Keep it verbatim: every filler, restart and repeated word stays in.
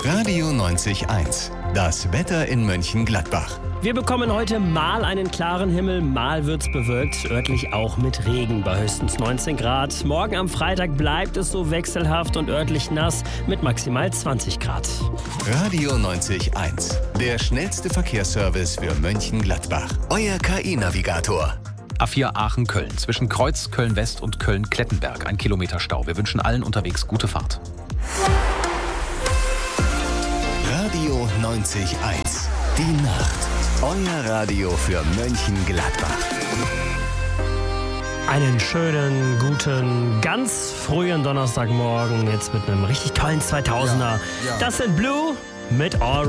Radio neunzig Komma eins. Das Wetter in Mönchengladbach. Wir bekommen heute mal einen klaren Himmel, mal wird's bewölkt, örtlich auch mit Regen bei höchstens neunzehn Grad. Morgen am Freitag bleibt es so wechselhaft und örtlich nass mit maximal zwanzig Grad. Radio neunzig Komma eins. Der schnellste Verkehrsservice für Mönchengladbach. Euer K I-Navigator. A vier Aachen-Köln, zwischen Kreuz, Köln-West und Köln-Klettenberg. Ein Kilometer Stau. Wir wünschen allen unterwegs gute Fahrt. Radio neunzig Komma eins. Die Nacht. Euer Radio für Mönchengladbach. Einen schönen, guten, ganz frühen Donnerstagmorgen jetzt mit einem richtig tollen zweitausender. Ja, ja. Das sind Blue mit All